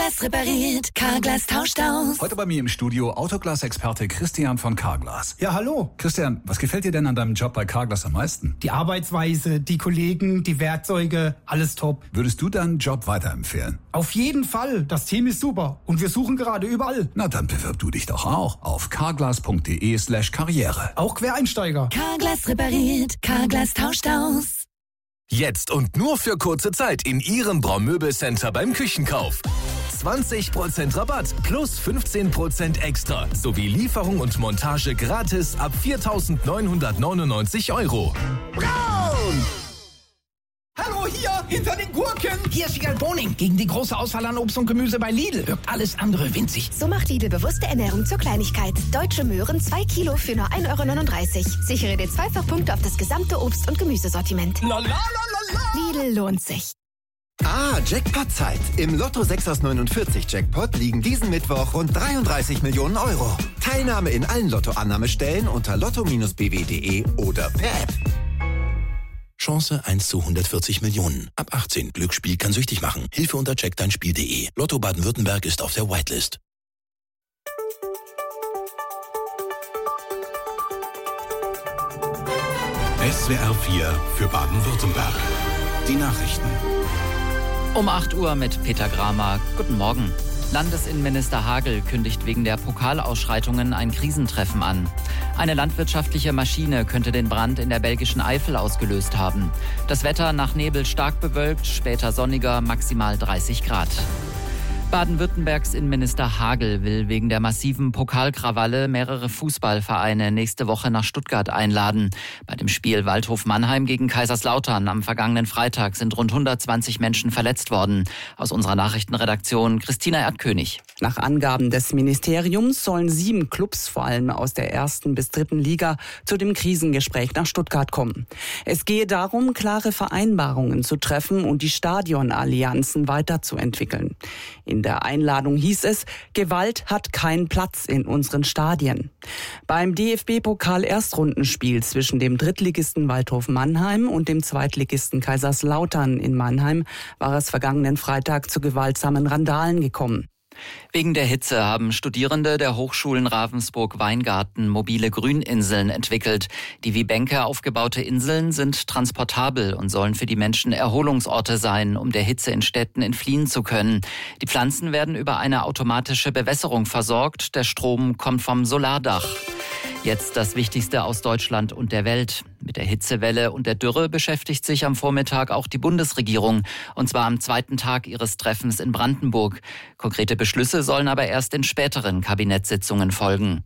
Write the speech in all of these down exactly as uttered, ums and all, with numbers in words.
Carglass repariert, Carglass tauscht aus. Heute bei mir im Studio Autoglas-Experte Christian von Carglass. Ja, hallo. Christian, was gefällt dir denn an deinem Job bei Carglass am meisten? Die Arbeitsweise, die Kollegen, die Werkzeuge, alles top. Würdest du deinen Job weiterempfehlen? Auf jeden Fall. Das Team ist super und wir suchen gerade überall. Na, dann bewirb du dich doch auch auf carglass.de slash karriere. Auch Quereinsteiger. Carglass repariert, Carglass tauscht aus. Jetzt und nur für kurze Zeit in Ihrem Braumöbelcenter beim Küchenkauf. zwanzig Prozent Rabatt plus fünfzehn Prozent extra sowie Lieferung und Montage gratis ab viertausendneunhundertneunundneunzig Euro. Braun! Hallo, hier, hinter den Gurken. Hier ist Wiegald Boning. Gegen die große Auswahl an Obst und Gemüse bei Lidl wirkt alles andere winzig. So macht Lidl bewusste Ernährung zur Kleinigkeit. Deutsche Möhren zwei Kilo für nur ein Euro neununddreißig. Sichere dir Zweifachpunkte auf das gesamte Obst- und Gemüsesortiment. La, la, la, la, la. Lidl lohnt sich. Ah, Jackpot-Zeit. Im Lotto sechs aus neunundvierzig Jackpot liegen diesen Mittwoch rund dreiunddreißig Millionen Euro. Teilnahme in allen Lottoannahmestellen unter lotto Bindestrich b w punkt de oder per App. Chance eins zu hundertvierzig Millionen. Ab achtzehn. Glücksspiel kann süchtig machen. Hilfe unter check dein Spiel punkt de. Lotto Baden-Württemberg ist auf der Whitelist. S W R vier für Baden-Württemberg. Die Nachrichten. Um acht Uhr mit Peter Gramer. Guten Morgen. Landesinnenminister Hagel kündigt wegen der Pokalausschreitungen ein Krisentreffen an. Eine landwirtschaftliche Maschine könnte den Brand in der belgischen Eifel ausgelöst haben. Das Wetter nach Nebel stark bewölkt, später sonniger, maximal dreißig Grad. Baden-Württembergs Innenminister Hagel will wegen der massiven Pokalkrawalle mehrere Fußballvereine nächste Woche nach Stuttgart einladen. Bei dem Spiel Waldhof Mannheim gegen Kaiserslautern am vergangenen Freitag sind rund hundertzwanzig Menschen verletzt worden. Aus unserer Nachrichtenredaktion Christina Erdkönig. Nach Angaben des Ministeriums sollen sieben Clubs, vor allem aus der ersten bis dritten Liga, zu dem Krisengespräch nach Stuttgart kommen. Es gehe darum, klare Vereinbarungen zu treffen und die Stadionallianzen weiterzuentwickeln. In der Einladung hieß es, Gewalt hat keinen Platz in unseren Stadien. Beim D F B-Pokal-Erstrundenspiel zwischen dem Drittligisten Waldhof Mannheim und dem Zweitligisten Kaiserslautern in Mannheim war es vergangenen Freitag zu gewaltsamen Randalen gekommen. Wegen der Hitze haben Studierende der Hochschulen Ravensburg-Weingarten mobile Grüninseln entwickelt. Die wie Bänke aufgebaute Inseln sind transportabel und sollen für die Menschen Erholungsorte sein, um der Hitze in Städten entfliehen zu können. Die Pflanzen werden über eine automatische Bewässerung versorgt. Der Strom kommt vom Solardach. Jetzt das Wichtigste aus Deutschland und der Welt. Mit der Hitzewelle und der Dürre beschäftigt sich am Vormittag auch die Bundesregierung. Und zwar am zweiten Tag ihres Treffens in Brandenburg. Konkrete Beschlüsse sollen aber erst in späteren Kabinettssitzungen folgen.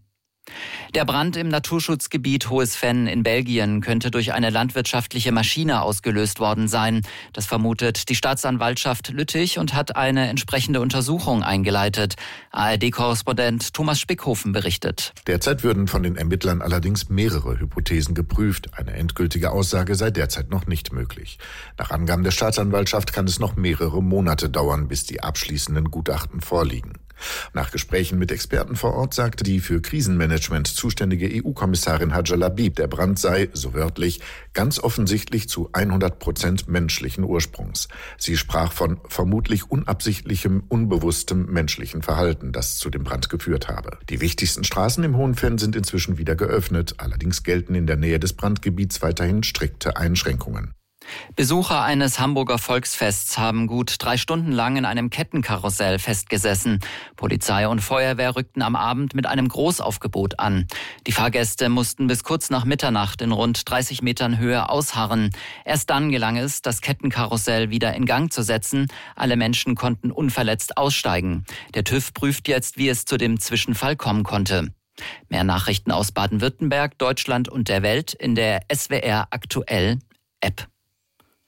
Der Brand im Naturschutzgebiet Hohes Venn in Belgien könnte durch eine landwirtschaftliche Maschine ausgelöst worden sein. Das vermutet die Staatsanwaltschaft Lüttich und hat eine entsprechende Untersuchung eingeleitet. A R D-Korrespondent Thomas Spickhofen berichtet. Derzeit würden von den Ermittlern allerdings mehrere Hypothesen geprüft. Eine endgültige Aussage sei derzeit noch nicht möglich. Nach Angaben der Staatsanwaltschaft kann es noch mehrere Monate dauern, bis die abschließenden Gutachten vorliegen. Nach Gesprächen mit Experten vor Ort sagte die für Krisenmanagement zuständige E U-Kommissarin Hadja Labib, der Brand sei, so wörtlich, ganz offensichtlich zu hundert Prozent menschlichen Ursprungs. Sie sprach von vermutlich unabsichtlichem, unbewusstem menschlichen Verhalten, das zu dem Brand geführt habe. Die wichtigsten Straßen im Hohen Venn sind inzwischen wieder geöffnet, allerdings gelten in der Nähe des Brandgebiets weiterhin strikte Einschränkungen. Besucher eines Hamburger Volksfests haben gut drei Stunden lang in einem Kettenkarussell festgesessen. Polizei und Feuerwehr rückten am Abend mit einem Großaufgebot an. Die Fahrgäste mussten bis kurz nach Mitternacht in rund dreißig Metern Höhe ausharren. Erst dann gelang es, das Kettenkarussell wieder in Gang zu setzen. Alle Menschen konnten unverletzt aussteigen. Der TÜV prüft jetzt, wie es zu dem Zwischenfall kommen konnte. Mehr Nachrichten aus Baden-Württemberg, Deutschland und der Welt in der S W R Aktuell App.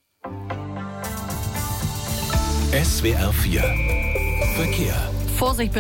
S W R vier Verkehr. Vorsicht bitte.